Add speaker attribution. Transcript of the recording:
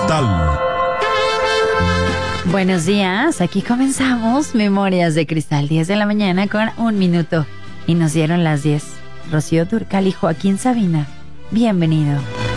Speaker 1: Cristal.
Speaker 2: Buenos días, aquí comenzamos Memorias de Cristal, 10 de la mañana con 1 minuto. Y nos dieron las 10. Rocío Dúrcal y Joaquín Sabina, bienvenido.